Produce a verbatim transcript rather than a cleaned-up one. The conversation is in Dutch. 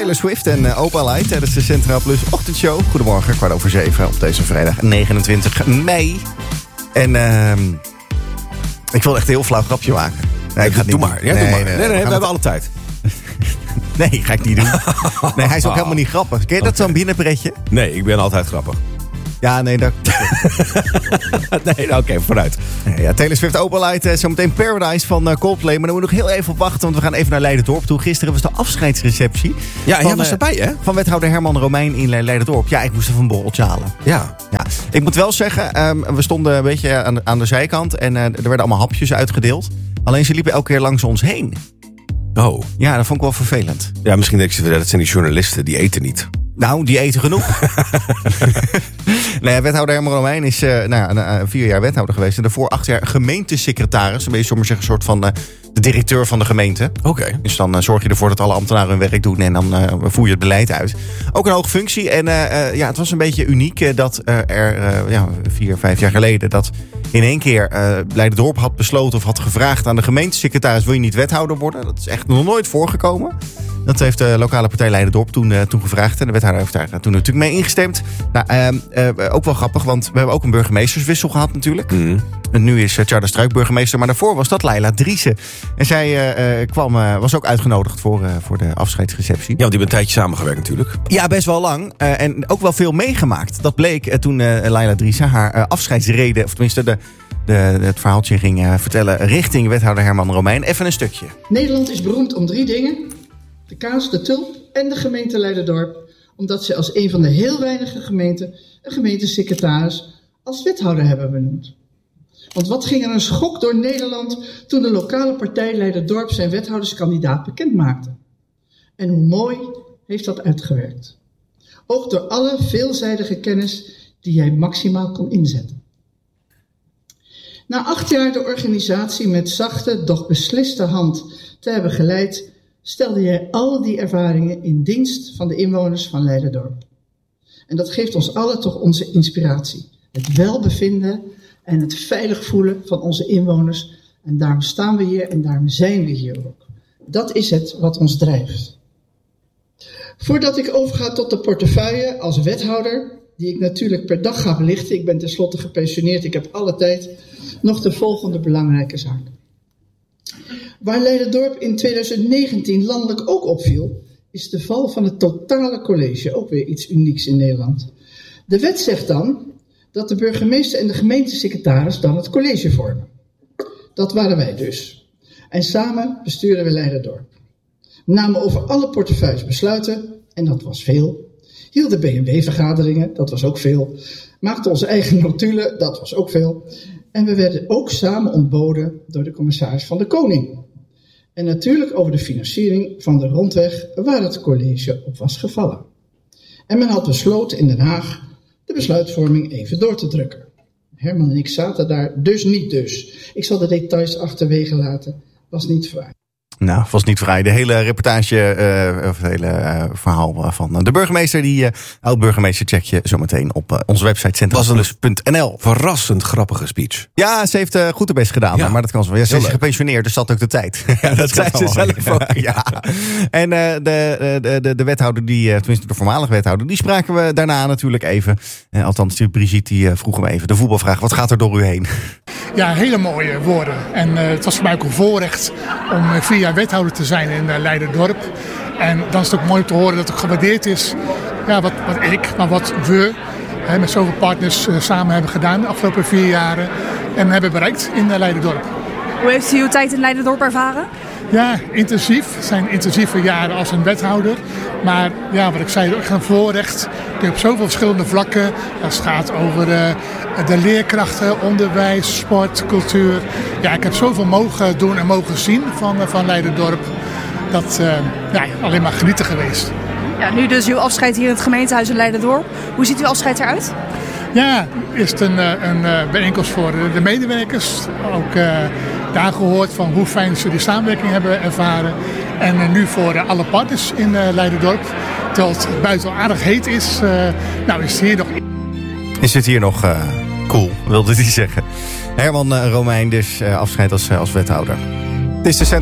Taylor Swift en uh, Opa Light tijdens de Centraal Plus ochtendshow. Goedemorgen, kwart over zeven op deze vrijdag negenentwintig mei. En uh, ik wil echt een heel flauw grapje maken. Nee, ik ga het doe niet maar. doen. Ja, nee, doe maar. nee, Nee, nee, nee, we het... hebben alle tijd. Nee, ga ik niet doen. Nee, hij is ook helemaal niet grappig. Ken je dat, zo'n binnenpretje? Nee, ik ben altijd grappig. Ja, nee, dat... nee, oké, okay, vooruit. Ja, Taylor Swift, Opa Light, uh, zometeen Paradise van uh, Coldplay. Maar dan moeten we nog heel even op wachten, want we gaan even naar Leiderdorp toe. Gisteren was de afscheidsreceptie. Ja, en van, jij was uh, erbij, hè? Van wethouder Herman Romein in Leiderdorp. Ja, ik moest even een borreltje halen. Ja. Ja. Ik moet wel zeggen, um, we stonden een beetje aan de, aan de zijkant. En uh, er werden allemaal hapjes uitgedeeld. Alleen ze liepen elke keer langs ons heen. Oh. Ja, dat vond ik wel vervelend. Ja, misschien denk je, dat zijn die journalisten, die eten niet. Nou, die eten genoeg. Nee, wethouder Herman Romein is uh, nou, uh, vier jaar wethouder geweest. En daarvoor acht jaar gemeentesecretaris. Een beetje, zomaar zeggen, een soort van uh, de directeur van de gemeente. Oké. Okay. Dus dan uh, zorg je ervoor dat alle ambtenaren hun werk doen. En dan uh, voer je het beleid uit. Ook een hoge functie. En uh, uh, ja, het was een beetje uniek uh, dat uh, er uh, ja, vier, vijf jaar geleden... dat in één keer uh, Leiderdorp had besloten of had gevraagd aan de gemeentesecretaris... wil je niet wethouder worden? Dat is echt nog nooit voorgekomen. Dat heeft de lokale partij Leiderdorp toen, uh, toen gevraagd. En de wethouder heeft daar uh, toen natuurlijk mee ingestemd. Nou, uh, uh, ook wel grappig, want we hebben ook een burgemeesterswissel gehad natuurlijk. Mm. En nu is uh, Tjarda Struik burgemeester, maar daarvoor was dat Laila Driessen. En zij uh, kwam, uh, was ook uitgenodigd voor, uh, voor de afscheidsreceptie. Ja, want die hebben een tijdje samengewerkt natuurlijk. Ja, best wel lang. Uh, en ook wel veel meegemaakt. Dat bleek uh, toen uh, Laila Driessen haar uh, afscheidsreden, of tenminste de, de, het verhaaltje ging uh, vertellen richting wethouder Herman Romein. Even een stukje. Nederland is beroemd om drie dingen. De kaas, de tulp en de gemeente Leiderdorp. Omdat ze als een van de heel weinige gemeenten een gemeentesecretaris als wethouder hebben benoemd. Want wat ging er een schok door Nederland toen de lokale partij Leiderdorp zijn wethouderskandidaat bekend maakte. En hoe mooi heeft dat uitgewerkt. Ook door alle veelzijdige kennis die hij maximaal kon inzetten. Na acht jaar de organisatie met zachte, doch besliste hand te hebben geleid, stelde jij al die ervaringen in dienst van de inwoners van Leiderdorp. En dat geeft ons allen toch onze inspiratie. Het welbevinden en het veilig voelen van onze inwoners. En daarom staan we hier en daarom zijn we hier ook. Dat is het wat ons drijft. Voordat ik overga tot de portefeuille als wethouder, die ik natuurlijk per dag ga belichten, ik ben tenslotte gepensioneerd, ik heb alle tijd, nog de volgende belangrijke zaken. Waar Leiderdorp in tweeduizend negentien landelijk ook opviel, is de val van het totale college, ook weer iets unieks in Nederland. De wet zegt dan dat de burgemeester en de gemeentesecretaris dan het college vormen. Dat waren wij dus. En samen bestuurden we Leiderdorp. We namen over alle portefeuilles besluiten, en dat was veel. Hielden B en W-vergaderingen, dat was ook veel. Maakten onze eigen notulen, dat was ook veel. En we werden ook samen ontboden door de commissaris van de Koning. En natuurlijk over de financiering van de rondweg waar het college op was gevallen. En men had besloten in Den Haag de besluitvorming even door te drukken. Herman en ik zaten daar, dus niet dus. Ik zal de details achterwege laten, was niet fraai. Nou, was niet vrij. De hele reportage, uh, of het hele uh, verhaal van de burgemeester, die uh, oud-burgemeester, check je zometeen op uh, onze website centralplus punt n l. Verrassend grappige speech. Ja, ze heeft uh, goed haar best gedaan, ja. Maar dat kan ze wel. Ja, ze is gepensioneerd, dus dat ook de tijd. Ja, dat zei ze zelf ook. Ja. En uh, de, de, de, de wethouder, die, uh, tenminste de voormalige wethouder, die spraken we daarna natuurlijk even. Uh, althans, die Brigitte die, uh, vroeg hem even de voetbalvraag. Wat gaat er door u heen? Ja, hele mooie woorden. En uh, het was voor mij ook een voorrecht om uh, vier jaar wethouder te zijn in uh, Leiderdorp. En dan is het ook mooi om te horen dat het gewaardeerd is. Ja, wat, wat ik, maar wat we uh, met zoveel partners uh, samen hebben gedaan de afgelopen vier jaren. En hebben bereikt in uh, Leiderdorp. Hoe heeft u uw tijd in Leiderdorp ervaren? Ja, intensief. Het zijn intensieve jaren als een wethouder. Maar ja, wat ik zei, echt een voorrecht. Op zoveel verschillende vlakken. Als het gaat over uh, de leerkrachten, onderwijs, sport, cultuur. Ja, ik heb zoveel mogen doen en mogen zien van, uh, van Leiderdorp. Dat uh, ja, alleen maar genieten geweest. Ja, nu dus uw afscheid hier in het gemeentehuis in Leiderdorp. Hoe ziet uw afscheid eruit? Ja, eerst een, een bijeenkomst voor de medewerkers. Ook uh, daar gehoord van hoe fijn ze die samenwerking hebben ervaren. En uh, nu voor uh, alle partners in uh, Leiderdorp. Terwijl het buiten aardig heet is, uh, nou is het hier nog... Is het hier nog uh, cool, wilde hij zeggen. Herman uh, Romein dus uh, afscheid als, uh, als wethouder. Het is de